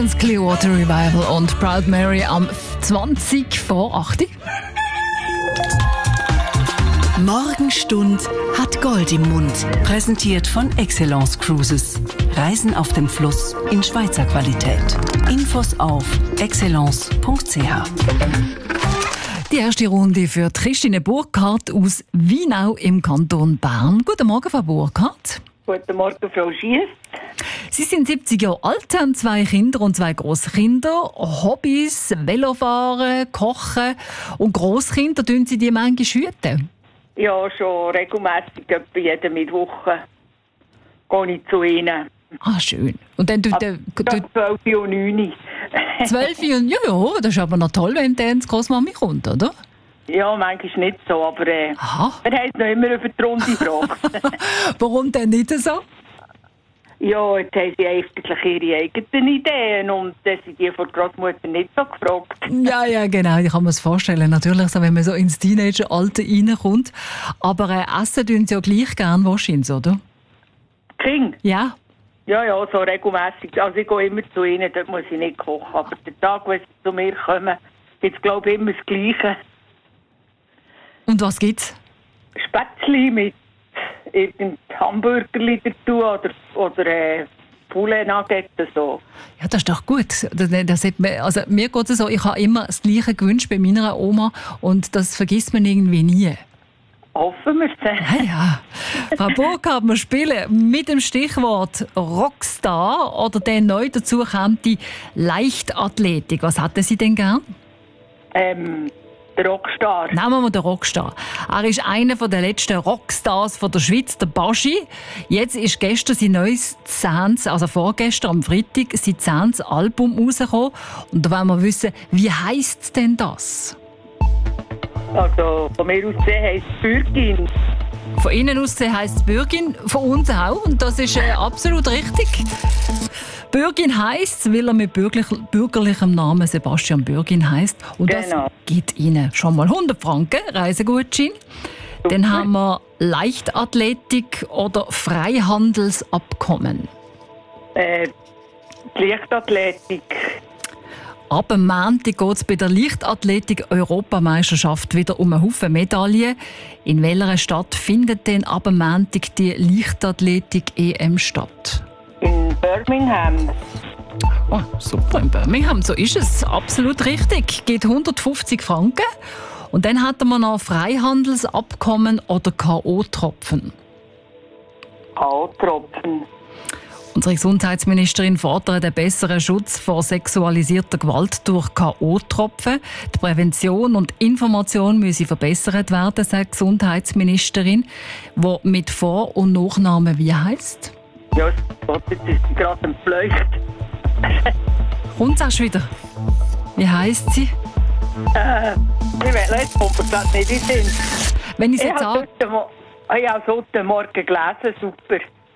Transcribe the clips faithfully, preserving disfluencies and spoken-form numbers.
Das Clearwater Revival und Proud Mary am zwanzig vor acht. Morgenstund hat Gold im Mund. Präsentiert von Excellence Cruises. Reisen auf dem Fluss in Schweizer Qualität. Infos auf excellence punkt c h. Die erste Runde für Christine Burkhardt aus Wienau im Kanton Bern. Guten Morgen, Frau Burkhardt. Guten Morgen, Frau Schiess. Sie sind siebzig Jahre alt, haben zwei Kinder und zwei Grosskinder. Hobbys, Velofahren, Kochen und Grosskinder, tun Sie die manchmal hüten? Ja, schon regelmässig, etwa jeden Mittwoch gehe ich zu ihnen. Ah, schön. Und dann tut der... zwölf und neun. zwölf und... Ja, ja, das ist aber noch toll, wenn dann die Großmami kommt, oder? Ja, manchmal nicht so, aber äh, Aha. wir haben es noch immer über die Runde gefragt. Warum denn nicht so? Ja, jetzt haben sie eigentlich ihre eigenen Ideen und dann sind die von der Großmutter nicht so gefragt. Ja, ja, genau, ich kann mir das vorstellen. Natürlich, so, wenn man so ins Teenageralter reinkommt. Aber äh, essen tun sie ja gleich gern wahrscheinlich, oder? King? Ja. Ja, ja, so regelmässig. Also ich gehe immer zu ihnen, dort muss ich nicht kochen. Aber den Tag, wo sie zu mir kommen, gibt es, glaube ich, immer das Gleiche. Und was gibt's? Spätzli mit irgendeinem Hamburgerli dazu oder, oder äh, Poulet-Nuggets so. Ja, das ist doch gut. Das, das hat man, also mir geht es so, ich habe immer das Gleiche gewünscht bei meiner Oma und das vergisst man irgendwie nie. Hoffen wir es. Ja, ja. Frau Burkhardt, wir spielen mit dem Stichwort Rockstar oder der neu dazu kommt die Leichtathletik. Was hätten Sie denn gern? Ähm, der Rockstar. Nehmen wir den Rockstar. Er ist einer der letzten Rockstars von der Schweiz, der Baschi. Jetzt ist gestern sein neues zehntes, also vorgestern am Freitag, sein zehntes Album rausgekommen. Und da wollen wir wissen, wie heisst denn das? Also von mir aus gesehen heisst es Bürgin. Von Ihnen aus gesehen heisst es Bürgin, von uns auch. Und das ist äh, absolut richtig. Bürgin heisst es, weil er mit bürgerlich, bürgerlichem Namen Sebastian Bürgin heisst. Und Genau. das gibt Ihnen schon mal hundert Franken Reisegutschein. Dann haben wir Leichtathletik oder Freihandelsabkommen. Äh, die Leichtathletik. Ab dem Montag geht es bei der Leichtathletik-Europameisterschaft wieder um einen Haufen Medaillen. In welcher Stadt findet denn ab dem Montag die Leichtathletik-E M statt? In Birmingham. Oh, super, in Birmingham, so ist es. Absolut richtig. Geht hundertfünfzig Franken. Und dann hätten wir noch Freihandelsabkommen oder K O-Tropfen. K O-Tropfen. Unsere Gesundheitsministerin fordert einen besseren Schutz vor sexualisierter Gewalt durch K O-Tropfen. Die Prävention und Information müssen verbessert werden, sagt die Gesundheitsministerin, die mit Vor- und Nachnamen wie heisst? Ja, jetzt ist sie gerade entfleucht. Kommt auch schon wieder. Wie heisst sie? Äh, ich weiß nicht, ob wir das nicht in den Sinn. Wenn ich Ich jetzt habe sage... es heute Morgen gelesen, super.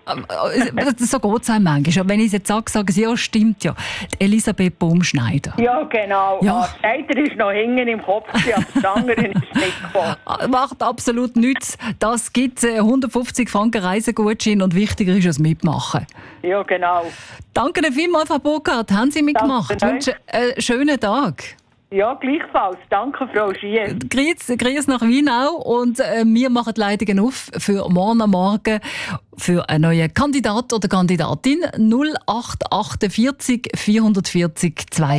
So geht es einem manchmal. Wenn ich es jetzt sage, sagen sie, ja, stimmt ja. Die Elisabeth Baumschneider. Ja, genau. Ja. Der eine ist noch hängen im Kopf, aber das andere ist nicht gekommen. Macht absolut nichts. Das gibt äh, hundertfünfzig Franken Reisegutschein und wichtiger ist es mitmachen. Ja, genau. Danke Ihnen vielmals, Frau Burkhardt. Haben Sie mitgemacht? Ich Danke wünsche einen schönen Tag. Ja, gleichfalls. Danke, Frau Schier. Grüß, grüß nach Wienau und äh, wir machen die Leitungen auf für morgen am Morgen für einen neuen Kandidat oder Kandidatin null acht achtundvierzig vierhundertvierzig zwei.